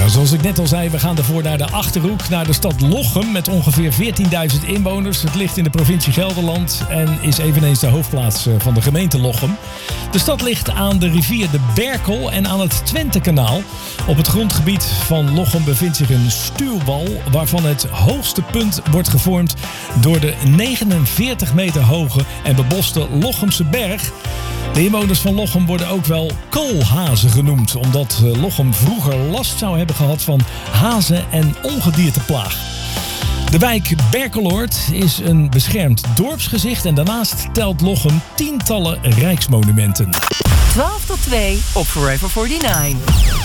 Ja, zoals ik net al zei, we gaan ervoor naar de Achterhoek, naar de stad Lochem met ongeveer 14.000 inwoners. Het ligt in de provincie Gelderland en is eveneens de hoofdplaats van de gemeente Lochem. De stad ligt aan de rivier de Berkel en aan het Twentekanaal. Op het grondgebied van Lochem bevindt zich een stuwwal waarvan het hoogste punt wordt gevormd door de 49 meter hoge en beboste Lochemse berg. De inwoners van Lochem worden ook wel koolhazen genoemd, omdat Lochem vroeger last zou hebben gehad van hazen- en ongedierteplaag. De wijk Berkeloord is een beschermd dorpsgezicht en daarnaast telt Lochem tientallen rijksmonumenten. 12 tot 2 op Forever 49.